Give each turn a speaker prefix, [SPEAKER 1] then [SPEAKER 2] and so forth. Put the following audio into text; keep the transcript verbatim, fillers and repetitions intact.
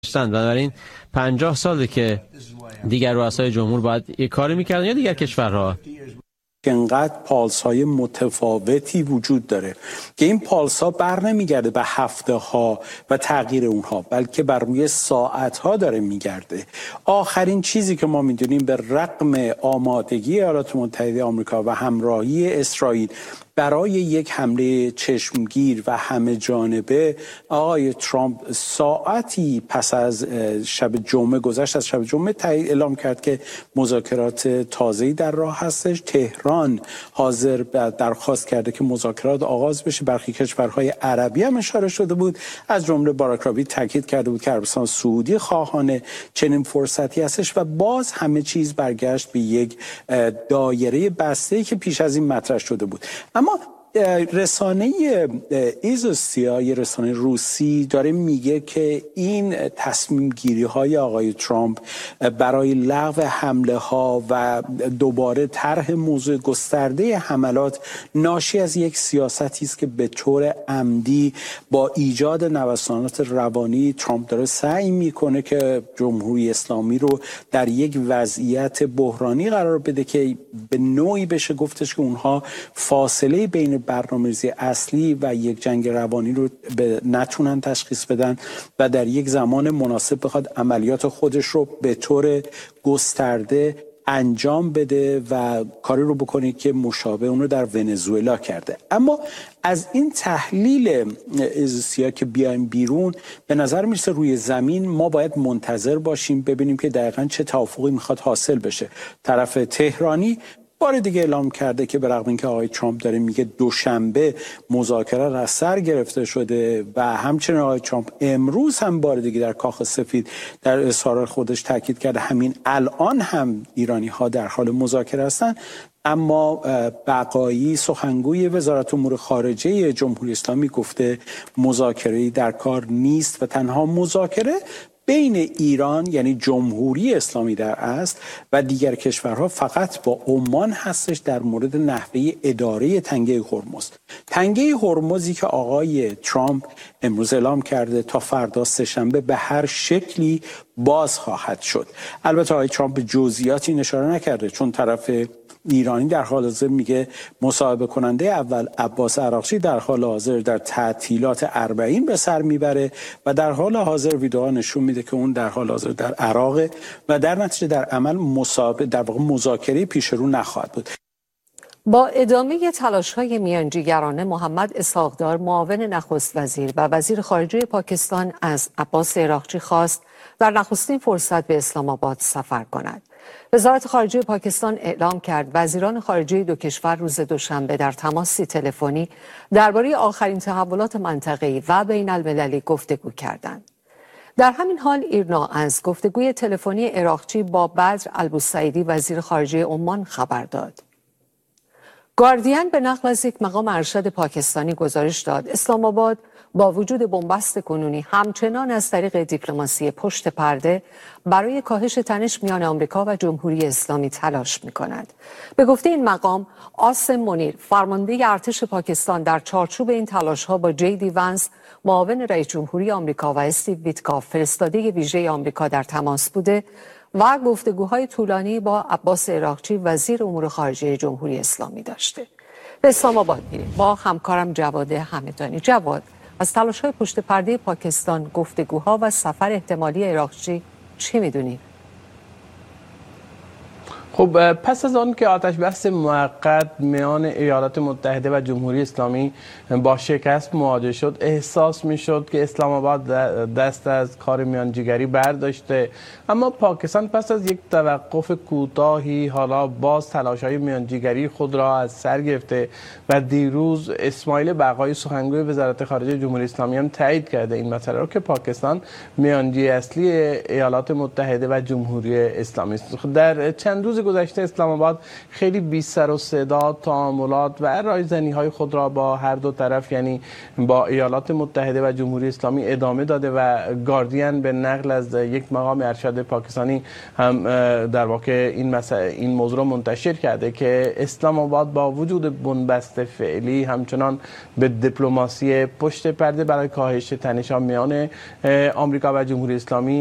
[SPEAKER 1] بنابراین پنجاه ساله که دیگر رؤسای جمهور باید یک کاری میکردن یا دیگر کشورها
[SPEAKER 2] که انقدر پالس های متفاوتی وجود داره که این پالس ها بر نمیگرده به هفته ها و تغییر اونها، بلکه بر روی ساعت ها داره میگرده. آخرین چیزی که ما میدونیم به رغم آمادگی ایالات متحده آمریکا و همراهی اسرائیل برای یک حمله چشمگیر و همه جانبه، آقای ترامپ ساعتی پس از شب جمعه گذشت از شب جمعه اعلام کرد که مذاکرات تازه‌ای در راه هستش. تهران حاضر درخواست کرده که مذاکرات آغاز بشه. برخی کشورهای عربی هم اشاره شده بود، از جمله باراک اوباما تاکید کرده بود که عربستان سعودی خواهان چنین فرصتی هستش و باز همه چیز برگشت به یک دایره بسته‌ای که پیش از این مطرح شده بود. اما رسانه ایزوستیا، یه رسانه روسی، داره میگه که این تصمیم گیری های آقای ترامپ برای لغو حمله ها و دوباره طرح موضوع گسترده حملات ناشی از یک سیاستی است که به طور عمدی با ایجاد نوسانات روانی ترامپ داره سعی میکنه که جمهوری اسلامی رو در یک وضعیت بحرانی قرار بده که به نوعی بشه گفتش که اونها فاصله بین برنامه‌ریزی اصلی و یک جنگ روانی رو نتونن تشخیص بدن و در یک زمان مناسب بخواد عملیات خودش رو به طور گسترده انجام بده و کاری رو بکنه که مشابه اون رو در ونزوئلا کرده. اما از این تحلیل ایزوستیا که بیایم بیرون، به نظر میرسه روی زمین ما باید منتظر باشیم ببینیم که دقیقاً چه توافقی میخواد حاصل بشه. طرف تهرانی بار دیگه اعلام کرده که به رغم اینکه آقای ترامپ داره میگه دوشنبه مذاکرات از سر گرفته شده و همچنین آقای ترامپ امروز هم بار دیگه در کاخ سفید در اظهارات خودش تاکید کرده همین الان هم ایرانی ها در حال مذاکره هستن، اما بقایی سخنگوی وزارت امور خارجه جمهوری اسلامی گفته مذاکره‌ای در کار نیست و تنها مذاکره بین ایران یعنی جمهوری اسلامی در اصل و دیگر کشورها فقط با عمان هستش در مورد نحوه اداره تنگه هرمز. تنگه هرمزی که آقای ترامپ امروز اعلام کرده تا فردا سه‌شنبه به هر شکلی باز خواهد شد. البته آقای ترامپ به جزئیاتی اشاره نکرده، چون طرف ایرانی در حال حاضر میگه مصاحبه کننده اول عباس عراقچی در حال حاضر در تعطیلات اربعین به سر میبره و در حال حاضر ویدئوها نشون میده که اون در حال حاضر در عراق و در نتیجه در عمل مصاحبه در واقع مذاکره پیش رو نخواهد بود.
[SPEAKER 3] با ادامه تلاش‌های میانجیگرانه، محمد اسحاق‌دار معاون نخست وزیر و وزیر خارجه پاکستان از عباس عراقچی خواست در نخستین فرصت به اسلام آباد سفر کند. وزارت خارجه پاکستان اعلام کرد وزیران خارجه دو کشور روز دوشنبه در تماسی تلفنی درباره آخرین تحولات منطقه‌ای و بین المللی گفتگو کردند. در همین حال ایرنا از گفتگوی تلفنی عراقچی با بدر البوسعیدی وزیر خارجه عمان خبر داد. گاردین به نقل از یک مقام ارشد پاکستانی گزارش داد اسلام آباد با وجود بنبست کنونی همچنان از طریق دیپلماسی پشت پرده برای کاهش تنش میان آمریکا و جمهوری اسلامی تلاش می‌کند. به گفته این مقام، عاصم منیر فرمانده ارتش پاکستان در چارچوب این تلاش‌ها با جی دی ونس معاون رئیس جمهوری آمریکا و استیو ویتکاف فرستاده ویژه آمریکا در تماس بوده و گفتگوهای طولانی با عباس عراقچی وزیر امور خارجه جمهوری اسلامی داشته. به اسلام آباد میریم با همکارم جواد همدانی. جواد، از تلاش‌های پشت پرده پاکستان، گفتگوها و سفر احتمالی عراقچی چی می‌دونی؟
[SPEAKER 4] خب پس از آن که آتش بس موقت میان ایالات متحده و جمهوری اسلامی با شکست مواجه شد، احساس میشد که اسلام آباد دست از کار میانجیگری برداشته، اما پاکستان پس از یک توقف کوتاهی حالا باز تلاش‌های میانجیگری خود را از سر گرفته و دیروز اسماعیل بقایی سخنگوی وزارت خارجه جمهوری اسلامی هم تایید کرده این مسئله را که پاکستان میانجی اصلی ایالات متحده و جمهوری اسلامی است. در چند روز گذشته اسلام آباد خیلی بی سر و صدا تعاملات و رایزنی های خود را با هر دو طرف یعنی با ایالات متحده و جمهوری اسلامی ادامه داده و گاردین به نقل از یک مقام ارشد پاکستانی هم در واقع این مسئله این موضوع را منتشر کرده که اسلام آباد با وجود بنبست فعلی همچنان به دیپلماسی پشت پرده برای کاهش تنش‌ها میان آمریکا و جمهوری اسلامی